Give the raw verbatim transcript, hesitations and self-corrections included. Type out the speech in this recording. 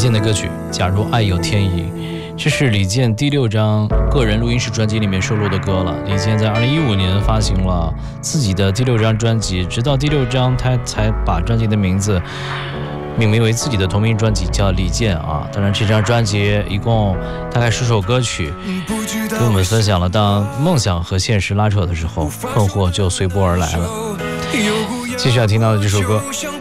健的歌曲《假如爱有天意》，这是李健第六张个人录音室专辑里面收录的歌了。李健在二零一五年发行了自己的第六张专辑，直到第六张他才把专辑的名字命名为自己的同名专辑，叫李健啊。当然这张专辑一共大概十首歌曲，跟我们分享了当梦想和现实拉扯的时候，困惑就随波而来了。接下来听到的这首歌